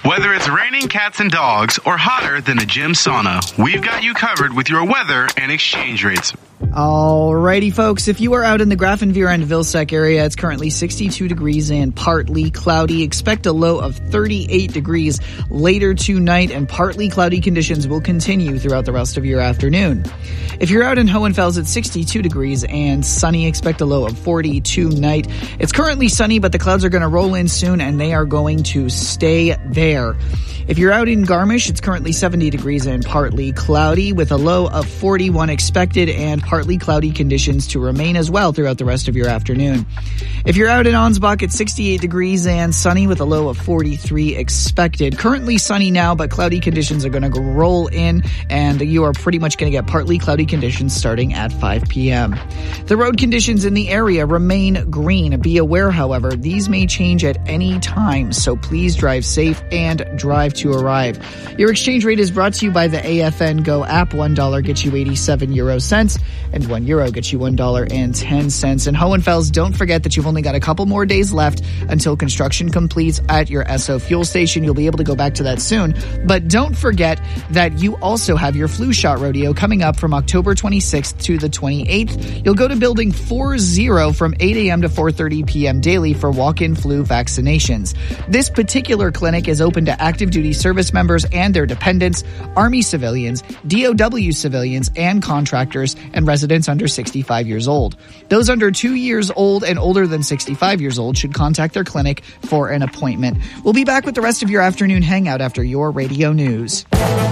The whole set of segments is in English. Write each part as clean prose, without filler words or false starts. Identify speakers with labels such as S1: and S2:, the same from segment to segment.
S1: Whether it's raining cats and dogs or hotter than a gym sauna, we've got you covered with your weather and exchange rates.
S2: Alrighty, folks. If you are out in the Grafenwehr and Vilseck area, it's currently 62 degrees and partly cloudy. Expect a low of 38 degrees later tonight, and partly cloudy conditions will continue throughout the rest of your afternoon. If you're out in Hohenfels, it's 62 degrees and sunny. Expect a low of 40 tonight. It's currently sunny, but the clouds are going to roll in soon, and they are going to stay there. If you're out in Garmisch, it's currently 70 degrees and partly cloudy with a low of 41 expected, and partly cloudy conditions to remain as well throughout the rest of your afternoon. If you're out in Ansbach, it's 68 degrees and sunny with a low of 43 expected. Currently sunny now, but cloudy conditions are going to roll in, and you are pretty much going to get partly cloudy conditions starting at 5 p.m. The road conditions in the area remain green. Be aware, however, these may change at any time, so please drive safe and drive to arrive. Your exchange rate is brought to you by the AFN Go app. $1 gets you 87 euro cents, and €1 gets you $1.10. In Hohenfels, don't forget that you've only got a couple more days left until construction completes at your Esso fuel station. You'll be able to go back to that soon, but don't forget that you also have your flu shot rodeo coming up from October 26th to the 28th. You'll go to Building 40 from 8 a.m. to 4:30 p.m. daily for walk-in flu vaccinations. This particular clinic is open to active duty service members and their dependents, Army civilians, DOW civilians, and contractors, and residents under 65 years old. Those under 2 years old and older than 65 years old should contact their clinic for an appointment. We'll be back with the rest of your afternoon hangout after your radio news.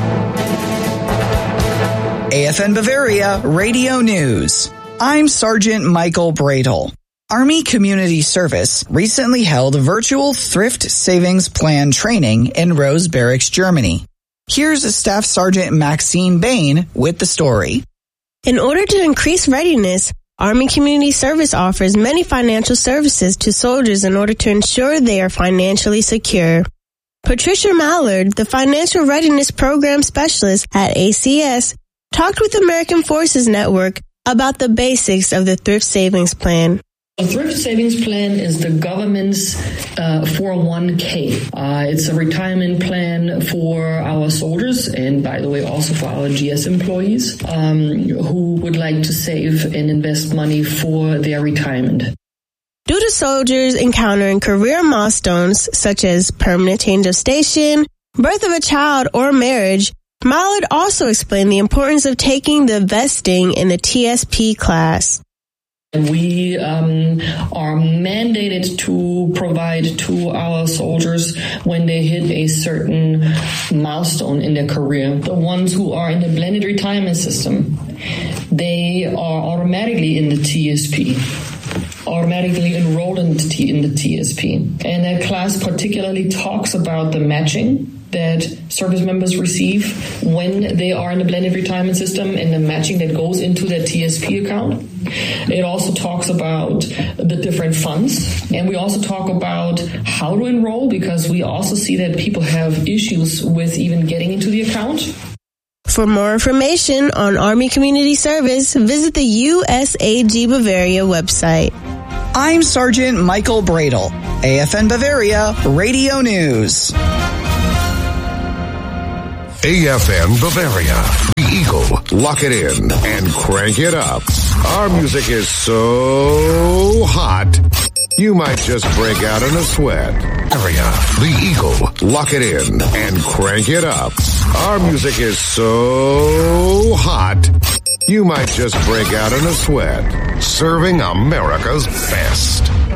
S2: AFN Bavaria Radio News. I'm Sergeant Michael Bradle. Army Community Service recently held virtual thrift savings plan training in Rose Barracks, Germany. Here's Staff Sergeant Maxine Bain with the story.
S3: In order to increase readiness, Army Community Service offers many financial services to soldiers in order to ensure they are financially secure. Patricia Mallard, the Financial Readiness Program Specialist at ACS, talked with American Forces Network about the basics of the Thrift Savings Plan.
S4: A thrift savings plan is the government's 401k. It's a retirement plan for our soldiers and, by the way, also for our GS employees who would like to save and invest money for their retirement.
S3: Due to soldiers encountering career milestones such as permanent change of station, birth of a child, or marriage, Mallard also explained the importance of taking the vesting in the TSP class.
S4: We are mandated to provide to our soldiers when they hit a certain milestone in their career. The ones who are in the blended retirement system, they are automatically in the TSP, automatically enrolled in the TSP. And that class particularly talks about the matching that service members receive when they are in the blended retirement system and the matching that goes into their TSP account. It also talks about the different funds. And we also talk about how to enroll, because we also see that people have issues with even getting into the account.
S3: For more information on Army Community Service, visit the USAG Bavaria website.
S2: I'm Sergeant Michael Bradle, AFN Bavaria Radio News.
S5: AFN Bavaria. The Eagle. Lock it in and crank it up. Our music is so hot, you might just break out in a sweat. Bavaria. The Eagle. Lock it in and crank it up. Our music is so hot, you might just break out in a sweat. Serving America's best.